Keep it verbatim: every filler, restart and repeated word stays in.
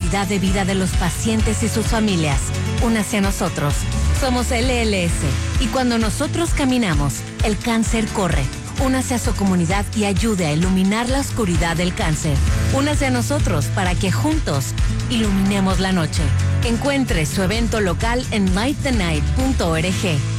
calidad de vida de los pacientes y sus familias. Únase a nosotros. Somos L L S y cuando nosotros caminamos, el cáncer corre. Únase a su comunidad y ayude a iluminar la oscuridad del cáncer. Únase a nosotros para que juntos iluminemos la noche. Encuentre su evento local en light the night punto org.